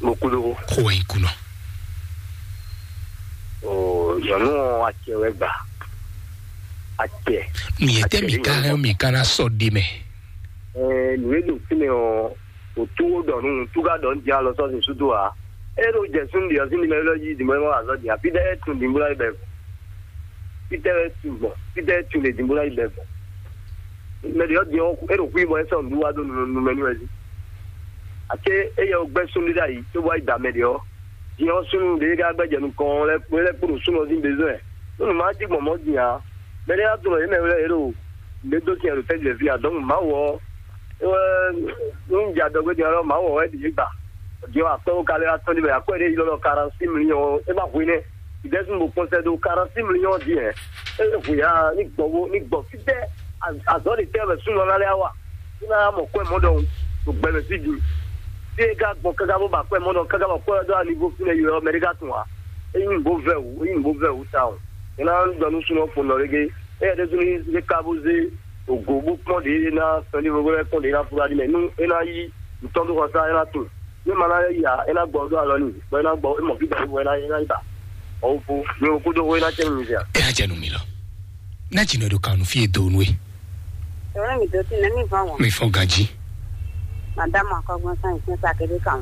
Mokudo. Koi kuno. Oh, yono ake weba. Ake. Ni ete mi kana so di me. Nous nous finons autour de nous, tout gars dans dia lo so surtout a. Ero jesun dia sin me lo yi di mo wa so dia. Pide tun di mbula ibe. Pide tun di mbula ibe. Me dio di o ero ku mo so ndu wa do nu menu ezi. Ake eye ogbe sun di dai to wa ida me dio. Di o sun de ga gbe je nu kon le pour sun o din besoin. No ma ti mo dia. Me ria to me ero le do ti ero te le via donc ma wo un jado go di oro ma wo e di gba. Dio a to kale a to ni be akwere lo 46 millions e ba fune. Idesun mo concede 46 millions di e. E fu ya ni gbo fite azori te be sun lo lale awa. Ina mo ko mo don to gbele si ju. Ti ga gbo kaga bo ba ko mo don kaga ba ko do a niveau fune yo America tun wa. E yin bo ve ta o. Ina ndo nu sun o fun lo rege. E de tun ni kabuze ogobu pon de na toni bo ko de na fura di me nu ina yi ntondo ko sa ina tun. Ni mala ya ina gbodo alo ni bo ina gbo mo bi da bo ina ida o fu ni o kudo wo ina chenu mi ya e aje no mi lo na ji no do kanu fi edo nwe ora mi do ti na mi fa won mi fo gaji madam akọgbọn san isin sakede kan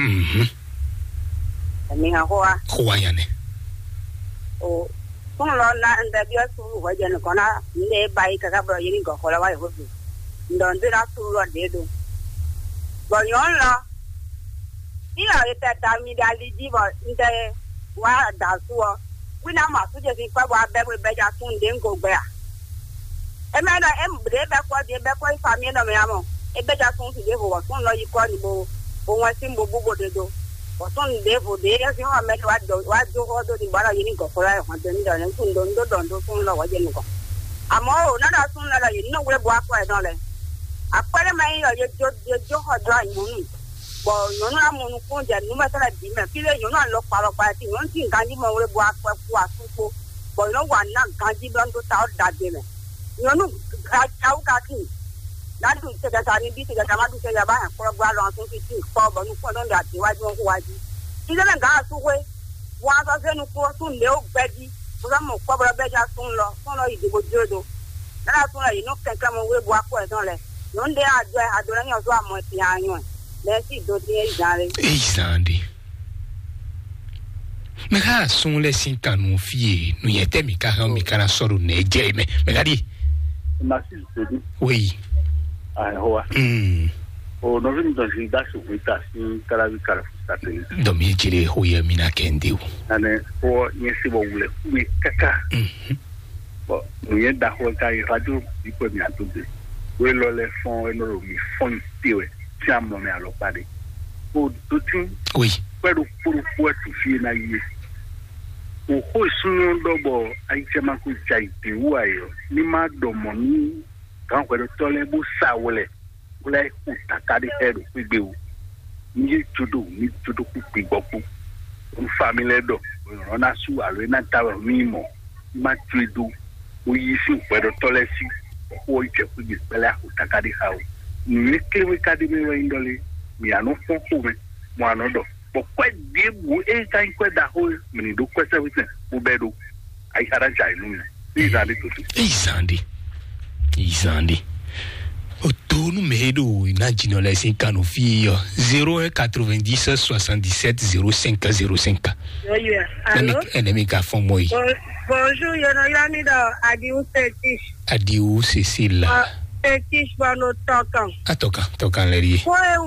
mi ha ho ya ne o fún lọ la nda bi osu wo je nìkan na ile bai kaka bro yin go ko la wa ho bi ndon dira su ro de do bo yon la ila eta ta mi dali ji bo nte wa da su o wi na ma su je fi pa wa be ja sun de ngo gbe a e me da em bre be ko fa mi no me amo e be ja sun ti de ho sun lo yi ko ni bo won si mbo bugo de do o sun de bo de ya si wa me wa do ho do di bara yin ngo ko la ho de ni da ne sun do sun lo wa je ni ko amo o na da sun la yin no we bo akwa e don le apere mai yo jo ho do ayun bo no na mo nu ko je nu ma tara di me kile yo na lo paro pa ti won ti nkan ji mo we bo akwa ku asuko bo no wa na nkan ji don do ta o da de me yo nu ka ka ki na du se ga ni bi se ga ma du se ga ba ko gba lo tun ti ko bo nu ko don da ti wa ji won ko wa ji ti le ga su we wa so se nu ko sun le o gbe ji mo ga mo ko bro be ja sun lo idibo jodo na sun la yi no kan mo we bo akwa e don le no nde ado la nyo so amo ti anyo Merci d'odi izare. Izande. Me ga sun le sin kanu fie nu yete mi ka mi kana soru ne je me ga di. Merci d'odi. Oui. Ah hoa. O no vim do jinda su vita sin kala vi kala fustate. Do mi jire hoye mi na kendi. Ane o nyesi bo wule mi kaka. Bo mi da ho ka radio bi ko mi atobe. We lo le fon eno mi fon tiwe. Ti amo me alo pade. O tutin. Oui. Pẹ̀lú púrúpú ẹ̀tù fi na yìí. Òkú ìsúnú dọ́bọ̀ àìjẹ́má kó ja ìdíwú ayọ̀ ní máa dọ̀mọ̀ ní káwọn pẹ̀lú tọ́lẹ̀ bó sàwọlẹ̀ wọlé kó takadé ẹ̀rù pígbé o. Ní todo kó pígbọ́pó. Ó fa mi lẹ́dọ̀ ìrànlá sùn àlọ́ iná táwọn mímọ̀ má tu edo ó yí sí pẹ̀lú tọ́lẹ̀ sí ó ìjẹ́kújẹ pẹ̀lẹ́ kó takadé ha o. Ní kéwé kádé mi wẹ̀ ń dọ́lé mi àná fọ́n kó mi mo àná dọ̀. But quite deep, we ain't kind quite the whole many do quite everything. Ubedo, I had a child. These are the Isandi. Otono medo imagine les 5 filles 0190 77 0505. Allô? Ennemi ka fon moi. Bonjour, Yonoyani da Adiou Setish. Adiou Cécile. Setish bano tokan. Tokan leri.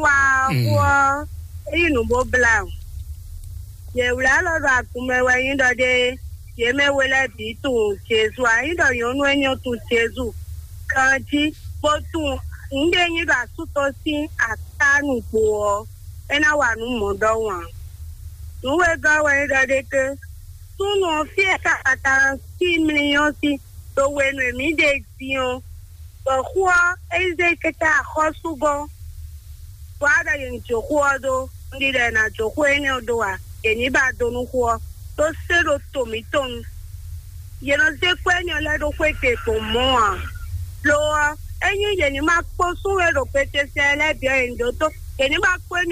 Wa inu bo blanc ye wala lo ra kume wa yin do de ye me wele bi tu jesu ayin do yo nu enyo tu jesu kan ji bo tu nde yin ga su to si atanu po ena wa nu mo do wan nu we ga wa do de ke tu no fi ka ata 6 million si to we nu mi de ti o bo kwa eze ke ta khosu go wada yin chokwa do ndile na chokwa enyo doa eni ba donu kwa to sero tomiton yeno se kwenyo le do kwete to moa lo enyi yeni ma po suwe do pete se le bi endo to eni ma kwenyo